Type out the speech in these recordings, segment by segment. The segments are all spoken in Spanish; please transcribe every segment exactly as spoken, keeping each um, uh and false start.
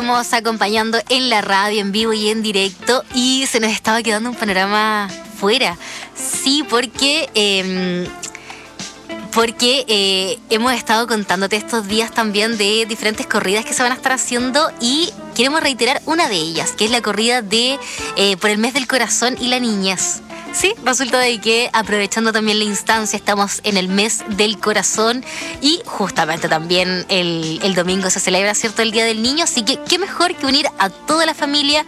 seguimos acompañando en la radio, en vivo y en directo, y se nos estaba quedando un panorama fuera. Sí, porque... Eh, porque eh, hemos estado contándote estos días también de diferentes corridas que se van a estar haciendo y queremos reiterar una de ellas, que es la corrida de eh, por el mes del corazón y la niñez. Sí, resulta de que aprovechando también la instancia, estamos en el mes del corazón y justamente también el, el domingo se celebra, ¿cierto?, el Día del Niño, así que qué mejor que unir a toda la familia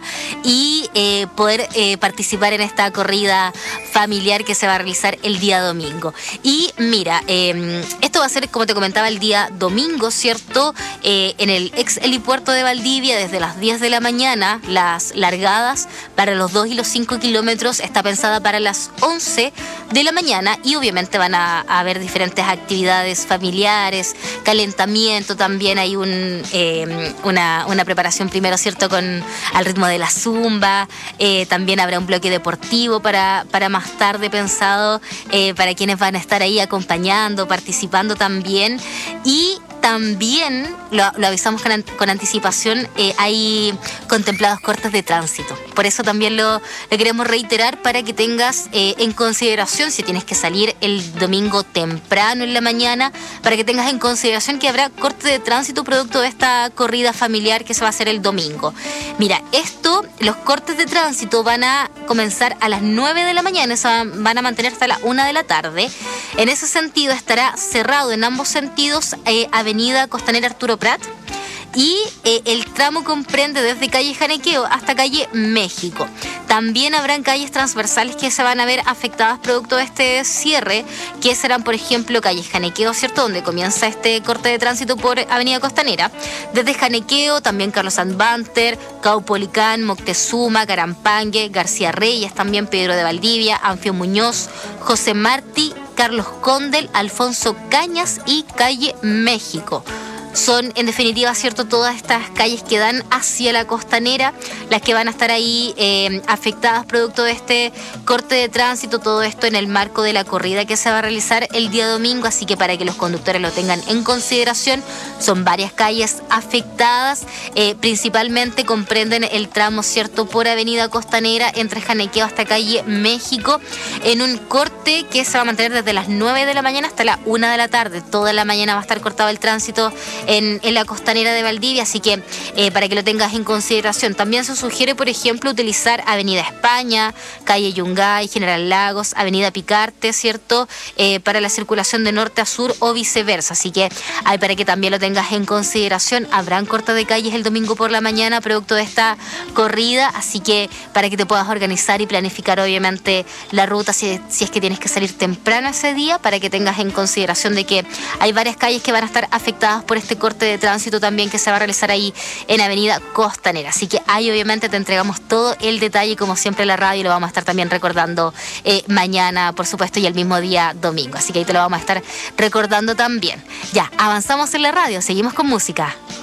y eh, poder eh, participar en esta corrida familiar que se va a realizar el día domingo. Y mira, eh, esto va a ser, como te comentaba, el día domingo, ¿cierto?, eh, en el ex helipuerto de Valdivia, desde las diez de la mañana, las largadas para los dos y los cinco kilómetros está pensada para Para las once de la mañana y obviamente van a, a haber diferentes actividades familiares, calentamiento, también hay un, eh, una, una preparación primero, ¿cierto?, con al ritmo de la zumba, eh, también habrá un bloque deportivo para, para más tarde pensado eh, para quienes van a estar ahí acompañando, participando también. Y también, lo, lo avisamos con, con anticipación, eh, hay contemplados cortes de tránsito. Por eso también lo, lo queremos reiterar para que tengas eh, en consideración, si tienes que salir el domingo temprano en la mañana, para que tengas en consideración que habrá corte de tránsito producto de esta corrida familiar que se va a hacer el domingo. Mira, esto, los cortes de tránsito van a comenzar a las nueve de la mañana, se van a mantener hasta la una de la tarde. En ese sentido estará cerrado en ambos sentidos eh, Avenida Costanera Arturo Prat y eh, el tramo comprende desde calle Janequeo hasta calle México. También habrán calles transversales que se van a ver afectadas producto de este cierre, que serán, por ejemplo, calle Janequeo, ¿cierto?, donde comienza este corte de tránsito por Avenida Costanera. Desde Janequeo, también Carlos Sandbanter, Caupolicán, Moctezuma, Carampangue, García Reyes, también Pedro de Valdivia, Anfio Muñoz, José Martí, Carlos Condel, Alfonso Cañas y calle México. Son, en definitiva, ¿cierto?, todas estas calles que dan hacia la costanera, las que van a estar ahí eh, afectadas producto de este corte de tránsito, todo esto en el marco de la corrida que se va a realizar el día domingo, así que para que los conductores lo tengan en consideración, son varias calles afectadas, eh, principalmente comprenden el tramo, ¿cierto?, por Avenida Costanera, entre Janequeo hasta calle México, en un corte que se va a mantener desde las nueve de la mañana hasta la una de la tarde, toda la mañana va a estar cortado el tránsito En, en la costanera de Valdivia, así que eh, para que lo tengas en consideración. También se sugiere, por ejemplo, utilizar Avenida España, calle Yungay, General Lagos, Avenida Picarte, ¿cierto?, eh, para la circulación de norte a sur o viceversa, así que hay para que también lo tengas en consideración. Habrán cortes de calles el domingo por la mañana producto de esta corrida, así que para que te puedas organizar y planificar obviamente la ruta si, si es que tienes que salir temprano ese día, para que tengas en consideración de que hay varias calles que van a estar afectadas por este corte de tránsito también que se va a realizar ahí en Avenida Costanera. Así que ahí obviamente te entregamos todo el detalle, como siempre en la radio, y lo vamos a estar también recordando eh, mañana, por supuesto, y el mismo día domingo. Así que ahí te lo vamos a estar recordando también. Ya, avanzamos en la radio, seguimos con música.